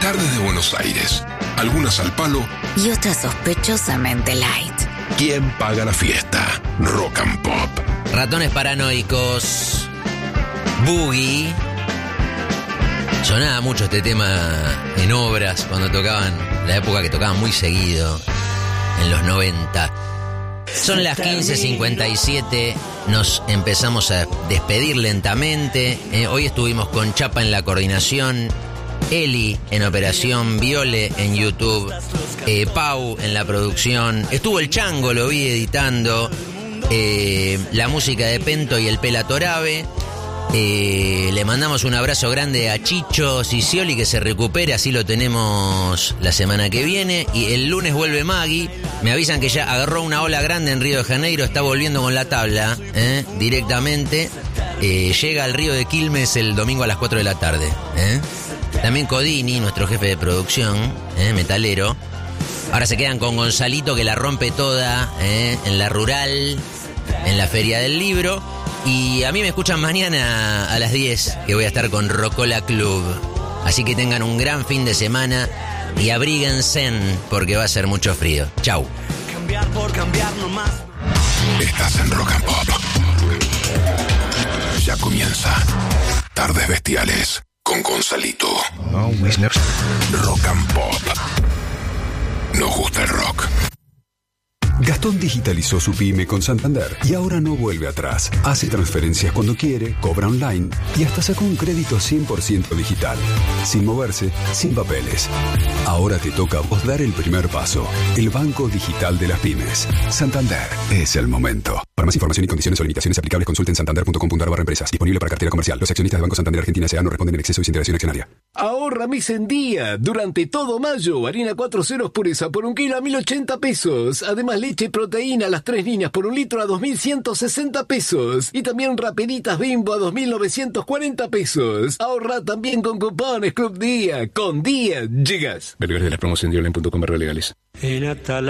Tardes de Buenos Aires, algunas al palo y otras sospechosamente light. ¿Quién paga la fiesta? Rock and Pop. Ratones Paranoicos, Boogie. Sonaba mucho este tema en obras cuando tocaban, la época que tocaban muy seguido, en los 90. Son las 15:57, nos empezamos a despedir lentamente. Hoy estuvimos con Chapa en la coordinación, Eli en operación, Viole en YouTube, Pau en la producción. Estuvo el Chango, lo vi editando, la música de Pento y el Pela Torabe. Le mandamos un abrazo grande a Chicho Cicioli, que se recupere, así lo tenemos la semana que viene. Y el lunes vuelve Maggie. Me avisan que ya agarró una ola grande en Río de Janeiro, está volviendo con la tabla directamente. Llega al Río de Quilmes el domingo a las 4 de la tarde. También Codini, nuestro jefe de producción, metalero. Ahora se quedan con Gonzalito, que la rompe toda en la rural, en la Feria del Libro. Y a mí me escuchan mañana a las 10, que voy a estar con Rocola Club. Así que tengan un gran fin de semana y abríguense porque va a ser mucho frío. Chau. Cambiar por cambiar nomás. Estás en Rock and Pop. Ya comienza Tardes Bestiales con Gonzalito. Rock and Pop. Nos gusta el rock. Gastón digitalizó su pyme con Santander y ahora no vuelve atrás. Hace transferencias cuando quiere, cobra online y hasta sacó un crédito 100% digital. Sin moverse, sin papeles. Ahora te toca a vos dar el primer paso. El banco digital de las pymes. Santander es el momento. Para más información y condiciones o limitaciones aplicables, consulten santander.com.ar/empresas. Disponible para cartera comercial. Los accionistas del Banco Santander Argentina S.A. no responden en exceso y sin integración accionaria. Ahorra mes en día. Durante todo mayo, harina 4 ceros pureza por 1 kilo a 1.080 pesos. Además, leche proteína a las 3 líneas por 1 litro a 2.160 pesos. Y también rapeditas Bimbo a 2.940 pesos. Ahorra también con cupones Club Día. Con Día llegas. Ver de la promoción de online.com/legales.